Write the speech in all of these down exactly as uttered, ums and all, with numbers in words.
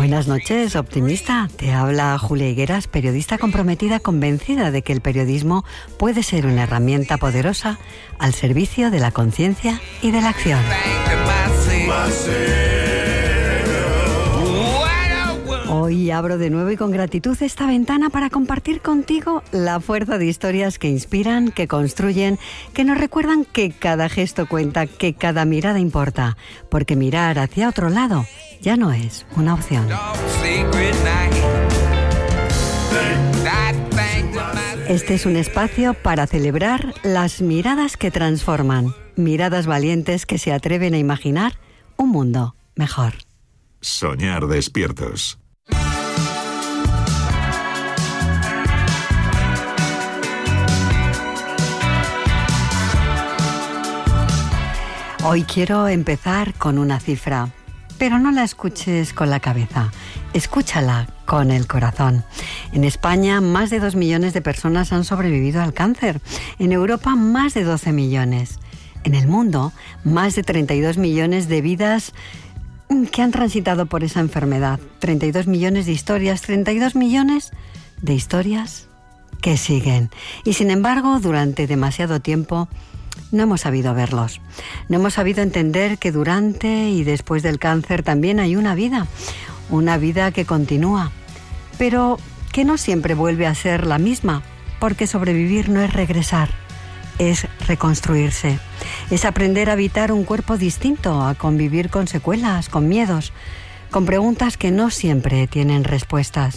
Buenas noches, optimista. Te habla Julia Higueras, periodista comprometida, convencida de que el periodismo puede ser una herramienta poderosa al servicio de la conciencia y de la acción. Hoy abro de nuevo y con gratitud esta ventana para compartir contigo la fuerza de historias que inspiran, que construyen, que nos recuerdan que cada gesto cuenta, que cada mirada importa, porque mirar hacia otro lado ya no es una opción. Este es un espacio para celebrar las miradas que transforman, miradas valientes que se atreven a imaginar un mundo mejor. Soñar despiertos. Hoy quiero empezar con una cifra, pero no la escuches con la cabeza, escúchala con el corazón. En España, más de dos millones de personas han sobrevivido al cáncer. En Europa, más de doce millones. En el mundo, más de treinta y dos millones de vidas que han transitado por esa enfermedad. treinta y dos millones de historias, treinta y dos millones de historias que siguen. Y sin embargo, durante demasiado tiempo no hemos sabido verlos. No hemos sabido entender que durante y después del cáncer también hay una vida. Una vida que continúa, pero que no siempre vuelve a ser la misma, porque sobrevivir no es regresar, es reconstruirse. Es aprender a habitar un cuerpo distinto, a convivir con secuelas, con miedos, con preguntas que no siempre tienen respuestas.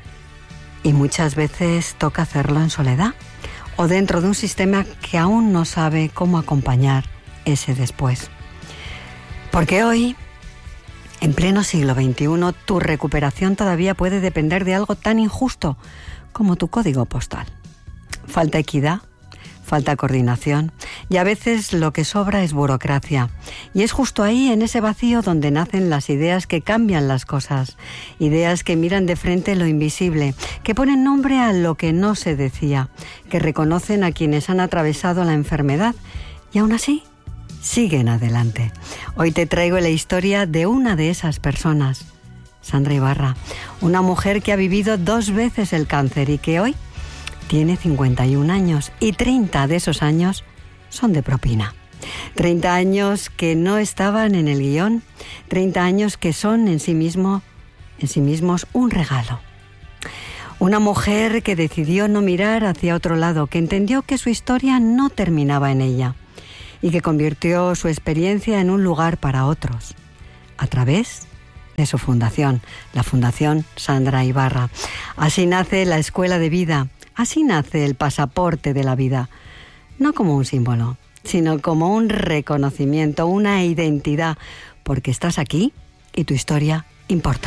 Y muchas veces toca hacerlo en soledad, o dentro de un sistema que aún no sabe cómo acompañar ese después. Porque hoy, en pleno siglo veintiuno, tu recuperación todavía puede depender de algo tan injusto como tu código postal. Falta equidad, falta coordinación y a veces lo que sobra es burocracia. Y es justo ahí, en ese vacío, donde nacen las ideas que cambian las cosas. Ideas que miran de frente lo invisible, que ponen nombre a lo que no se decía, que reconocen a quienes han atravesado la enfermedad y aún así siguen adelante. Hoy te traigo la historia de una de esas personas, Sandra Ibarra, una mujer que ha vivido dos veces el cáncer y que hoy tiene cincuenta y un años y treinta de esos años son de propina. treinta años que no estaban en el guión, treinta años que son en sí mismo, en sí mismos un regalo. Una mujer que decidió no mirar hacia otro lado, que entendió que su historia no terminaba en ella y que convirtió su experiencia en un lugar para otros, a través de su fundación, la Fundación Sandra Ibarra. Así nace la Escuela de Vida. Así nace el pasaporte de la vida, no como un símbolo, sino como un reconocimiento, una identidad, porque estás aquí y tu historia importa.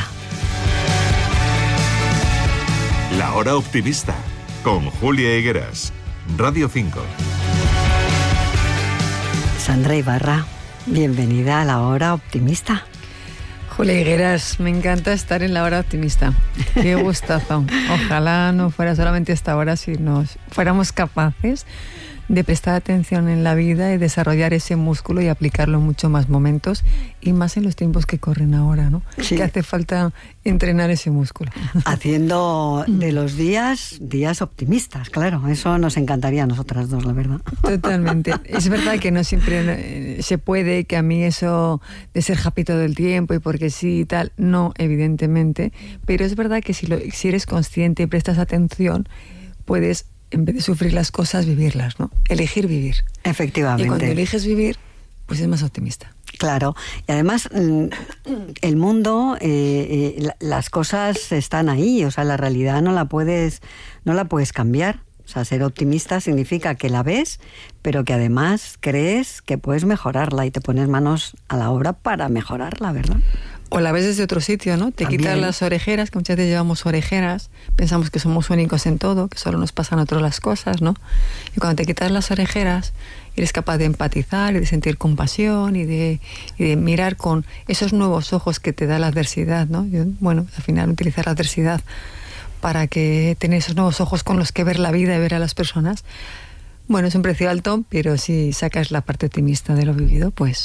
La Hora Optimista, con Julia Higueras, Radio cinco. Sandra Ibarra, bienvenida a La Hora Optimista. Julia Higueras, me encanta estar en La Hora Optimista. Qué gustazo. Ojalá no fuera solamente esta hora, si nos fuéramos capaces de prestar atención en la vida y desarrollar ese músculo y aplicarlo en muchos más momentos y más en los tiempos que corren ahora, ¿no? Sí. Que hace falta entrenar ese músculo. Haciendo de los días, días optimistas, claro. Eso nos encantaría a nosotras dos, la verdad. Totalmente. Es verdad que no siempre se puede, que a mí eso de ser happy todo el tiempo y porque sí y tal, no, evidentemente. Pero es verdad que si, lo, si eres consciente y prestas atención, puedes, en vez de sufrir las cosas, vivirlas, ¿no? Elegir vivir. Efectivamente. Y cuando eliges vivir, pues es más optimista. Claro. Y además, el mundo, eh, eh, las cosas están ahí. O sea, la realidad no la puedes, no la puedes cambiar. O sea, ser optimista significa que la ves, pero que además crees que puedes mejorarla y te pones manos a la obra para mejorarla, ¿verdad? O la ves desde otro sitio, ¿no? Te También. Quitas las orejeras, que muchas veces llevamos orejeras, pensamos que somos únicos en todo, que solo nos pasan a otros las cosas, ¿no? Y cuando te quitas las orejeras, eres capaz de empatizar y de sentir compasión y de, y de mirar con esos nuevos ojos que te da la adversidad, ¿no? Yo, bueno, al final utilizar la adversidad para que tener esos nuevos ojos con los que ver la vida y ver a las personas. Bueno, es un precio alto, pero si sacas la parte optimista de lo vivido, pues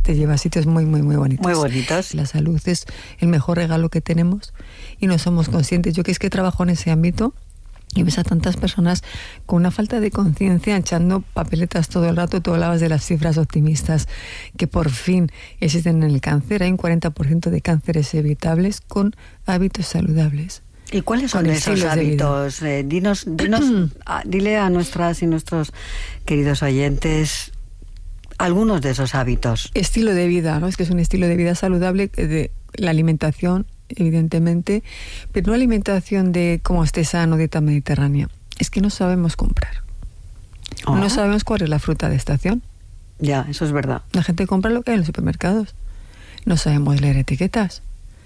te lleva a sitios muy, muy, muy bonitos. Muy bonitos. La salud es el mejor regalo que tenemos y no somos conscientes. Yo que es que trabajo en ese ámbito y ves a tantas personas con una falta de conciencia echando papeletas todo el rato. Tú hablabas de las cifras optimistas que por fin existen en el cáncer. Hay un cuarenta por ciento de cánceres evitables con hábitos saludables. ¿Y cuáles son esos hábitos? Eh, dinos, dinos a, dile a nuestras y nuestros queridos oyentes algunos de esos hábitos. Estilo de vida, ¿no? Es que es un estilo de vida saludable, de la alimentación, evidentemente, pero no alimentación de cómo esté sano, dieta mediterránea. Es que no sabemos comprar. Oh. No sabemos cuál es la fruta de estación. Ya, eso es verdad. La gente compra lo que hay en los supermercados. No sabemos leer etiquetas.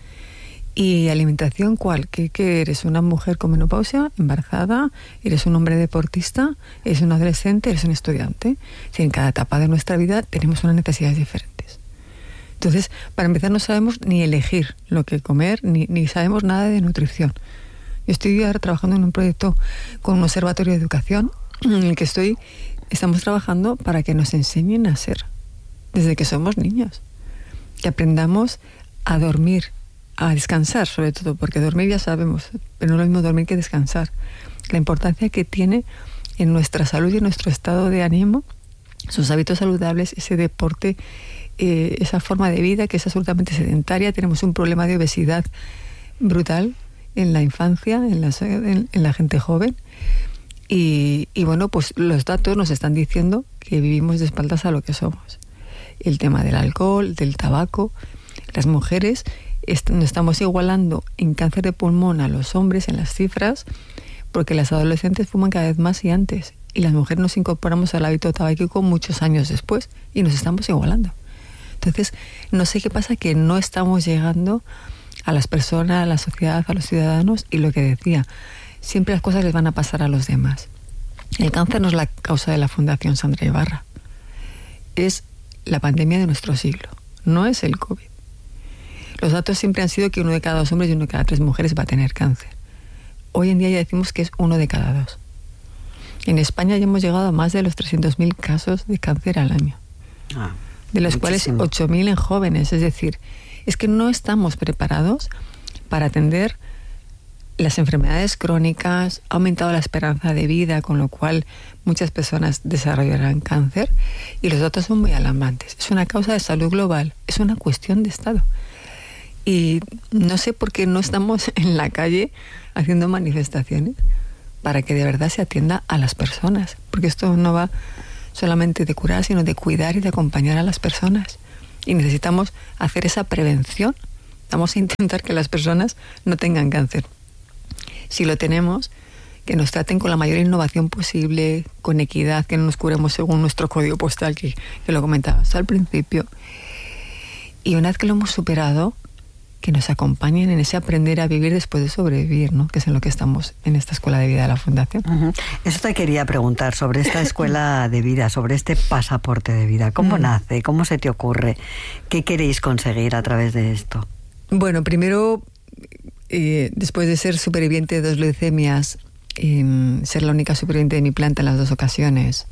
¿Y alimentación cuál? ¿Qué, qué eres? ¿Una mujer con menopausia, embarazada? ¿Eres un hombre deportista? ¿Eres un adolescente? ¿Eres un estudiante? Si en cada etapa de nuestra vida tenemos unas necesidades diferentes. Entonces, para empezar, no sabemos ni elegir lo que comer, ni, ni sabemos nada de nutrición. Yo estoy ahora trabajando en un proyecto con un observatorio de educación en el que estoy, estamos trabajando para que nos enseñen a ser, desde que somos niños. Que aprendamos a dormir, a descansar sobre todo, porque dormir ya sabemos, pero no es lo mismo dormir que descansar. La importancia que tiene en nuestra salud y en nuestro estado de ánimo, sus hábitos saludables, ese deporte, eh, esa forma de vida que es absolutamente sedentaria. Tenemos un problema de obesidad brutal en la infancia, en la, en, en la gente joven. Y, y bueno, pues los datos nos están diciendo que vivimos de espaldas a lo que somos. El tema del alcohol, del tabaco, las mujeres nos estamos igualando en cáncer de pulmón a los hombres en las cifras, porque las adolescentes fuman cada vez más y antes, y las mujeres nos incorporamos al hábito tabáquico muchos años después y nos estamos igualando. Entonces, no sé qué pasa, que no estamos llegando a las personas, a la sociedad, a los ciudadanos, y lo que decía, siempre las cosas les van a pasar a los demás. El cáncer no es la causa de la Fundación Sandra Ibarra, es la pandemia de nuestro siglo, no es el COVID. Los datos siempre han sido que uno de cada dos hombres y uno de cada tres mujeres va a tener cáncer. Hoy en día ya decimos que es uno de cada dos. En España ya hemos llegado a más de los trescientos mil casos de cáncer al año, ah, de los muchísimo. Cuales ocho mil en jóvenes. Es decir, es que no estamos preparados para atender las enfermedades crónicas. Ha aumentado la esperanza de vida, con lo cual muchas personas desarrollarán cáncer, y los datos son muy alarmantes. Es una causa de salud global, es una cuestión de Estado. Y no sé por qué no estamos en la calle haciendo manifestaciones para que de verdad se atienda a las personas, porque esto no va solamente de curar, sino de cuidar y de acompañar a las personas, y necesitamos hacer esa prevención. Vamos a intentar que las personas no tengan cáncer. Si lo tenemos, que nos traten con la mayor innovación posible, con equidad, que no nos curemos según nuestro código postal, que, que lo comentabas al principio, y una vez que lo hemos superado, que nos acompañen en ese aprender a vivir después de sobrevivir, ¿no? Que es en lo que estamos en esta escuela de vida de la Fundación. Uh-huh. Eso te quería preguntar sobre esta escuela de vida, sobre este pasaporte de vida. ¿Cómo uh-huh. nace? ¿Cómo se te ocurre? ¿Qué queréis conseguir a través de esto? Bueno, primero, eh, después de ser superviviente de dos leucemias, eh, ser la única superviviente de mi planta en las dos ocasiones,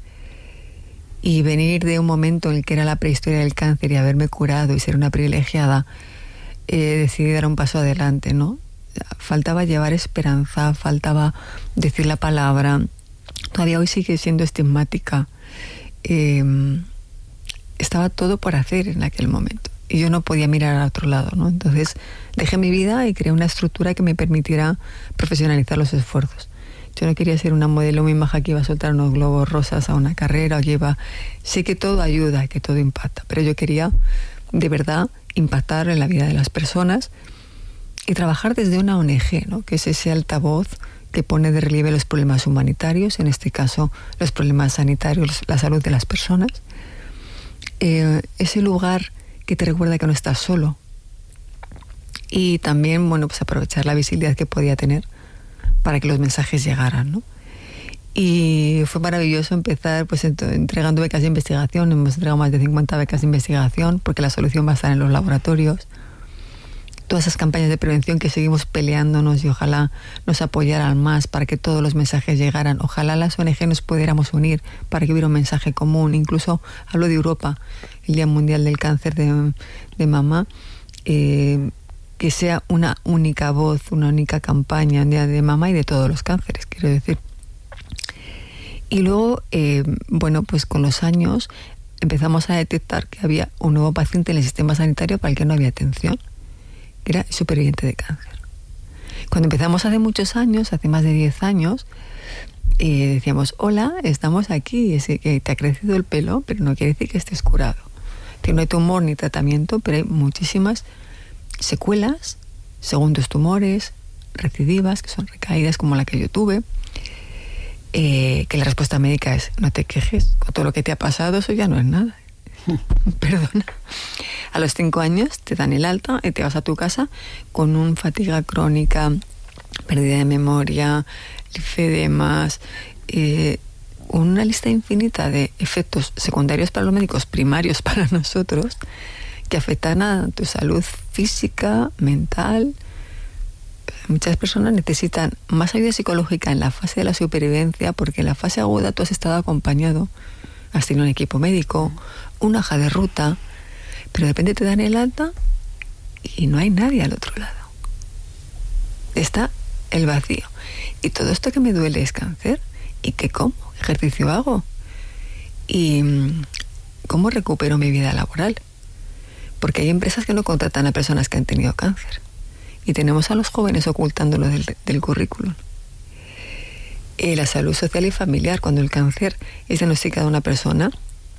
y venir de un momento en el que era la prehistoria del cáncer y haberme curado y ser una privilegiada, Eh, decidí dar un paso adelante, ¿no? Faltaba llevar esperanza, faltaba decir la palabra. Todavía hoy sigue siendo estigmática. Eh, estaba todo por hacer en aquel momento y yo no podía mirar a otro lado, ¿no? Entonces dejé mi vida y creé una estructura que me permitiera profesionalizar los esfuerzos. Yo no quería ser una modelo muy maja que iba a soltar unos globos rosas a una carrera, o que iba... Sé que todo ayuda, que todo impacta, pero yo quería de verdad impactar en la vida de las personas y trabajar desde una O N G, ¿no? Que es ese altavoz que pone de relieve los problemas humanitarios, en este caso los problemas sanitarios, la salud de las personas. Eh, ese lugar que te recuerda que no estás solo. Y también, bueno, pues aprovechar la visibilidad que podía tener para que los mensajes llegaran, ¿no? Y fue maravilloso empezar pues entregando becas de investigación. Hemos entregado más de cincuenta becas de investigación, porque la solución va a estar en los laboratorios. todas esas campañas de prevención que seguimos peleándonos, y ojalá nos apoyaran más para que todos los mensajes llegaran. Ojalá las O N G nos pudiéramos unir para que hubiera un mensaje común. Incluso hablo de Europa, el Día Mundial del Cáncer de, de Mama, eh, que sea una única voz, una única campaña, un día de mama y de todos los cánceres, quiero decir. Y luego, eh, bueno, pues con los años empezamos a detectar que había un nuevo paciente en el sistema sanitario para el que no había atención, que era superviviente de cáncer. Cuando empezamos hace muchos años, hace más de diez años, eh, decíamos, hola, estamos aquí, es que te ha crecido el pelo, pero no quiere decir que estés curado. Es decir, no hay tumor ni tratamiento, pero hay muchísimas secuelas, segundos tumores, recidivas, que son recaídas como la que yo tuve, eh, que la respuesta médica es, no te quejes, con todo lo que te ha pasado, eso ya no es nada. Perdona. A los cinco años te dan el alta y te vas a tu casa con un fatiga crónica, pérdida de memoria, linfedemas, eh, una lista infinita de efectos secundarios para los médicos, primarios para nosotros, que afectan a tu salud física, mental. Muchas personas necesitan más ayuda psicológica en la fase de la supervivencia, porque en la fase aguda tú has estado acompañado, has tenido un equipo médico, una hoja de ruta, pero de repente te dan el alta y no hay nadie al otro lado. Está el vacío. Y todo esto que me duele es cáncer. ¿Y qué como? ¿Qué ejercicio hago? ¿Y cómo recupero mi vida laboral? Porque hay empresas que no contratan a personas que han tenido cáncer. Y tenemos a los jóvenes ocultándolo del, del currículum. Eh, la salud social y familiar, cuando el cáncer es diagnosticado a una persona,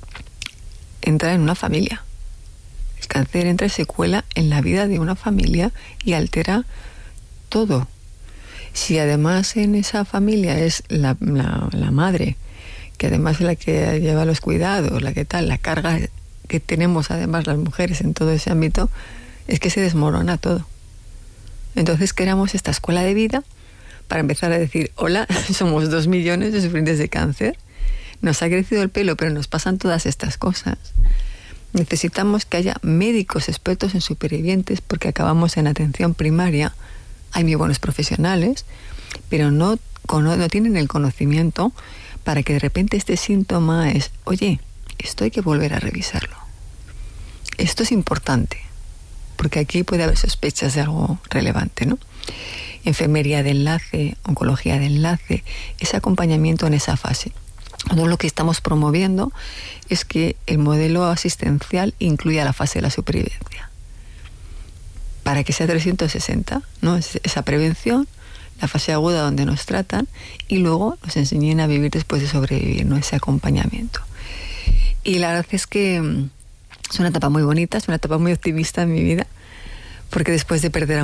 entra en una familia. El cáncer entra y secuela en la vida de una familia y altera todo. Si además en esa familia es la, la, la madre, que además es la que lleva los cuidados, la que tal, la carga que tenemos además las mujeres en todo ese ámbito, es que se desmorona todo. Entonces creamos esta escuela de vida para empezar a decir, hola, somos dos millones de sufrientes de cáncer, nos ha crecido el pelo, pero nos pasan todas estas cosas. Necesitamos que haya médicos expertos en supervivientes, porque acabamos en atención primaria, hay muy buenos profesionales, pero no, no tienen el conocimiento para que de repente este síntoma es, oye, esto hay que volver a revisarlo. Esto es importante, porque aquí puede haber sospechas de algo relevante, ¿no? Enfermería de enlace, oncología de enlace, ese acompañamiento en esa fase. Todo lo que estamos promoviendo es que el modelo asistencial incluya la fase de la supervivencia, para que sea trescientos sesenta, ¿no? Esa prevención, la fase aguda donde nos tratan, y luego nos enseñen a vivir después de sobrevivir, ¿no? Ese acompañamiento. Y la verdad es que es una etapa muy bonita, es una etapa muy optimista en mi vida, porque después de perder a